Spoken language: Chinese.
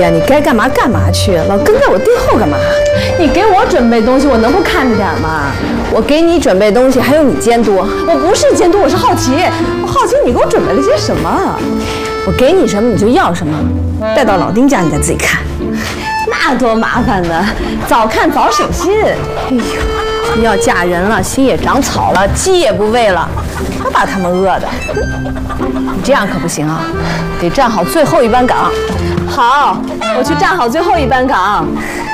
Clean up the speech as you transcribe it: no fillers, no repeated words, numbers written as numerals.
呀，你该干嘛干嘛去，老跟在我背后干嘛？ 你给我准备东西，我能不看着点吗？ 我给你准备东西，还有你监督。 我不是监督，我是好奇。我好奇你给我准备了些什么。 我给你什么你就要什么，带到老丁家你再自己看。 那多麻烦呢，早看早省心。哎呦，要嫁人了，心也长草了，鸡也不喂了，他把他们饿的。你这样可不行啊，得站好最后一班岗。 好，我去站好最后一班岗。